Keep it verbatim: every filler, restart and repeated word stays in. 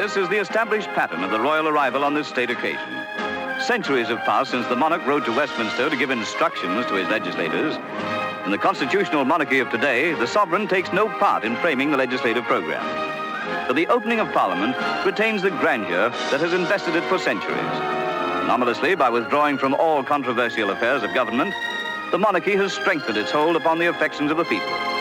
This is the established pattern of the royal arrival on this state occasion. Centuries have passed since the monarch rode to Westminster to give instructions to his legislators. In the constitutional monarchy of today, the sovereign takes no part in framing the legislative program. But the opening of Parliament retains the grandeur that has invested it for centuries. Anomalously, by withdrawing from all controversial affairs of government, the monarchy has strengthened its hold upon the affections of the people.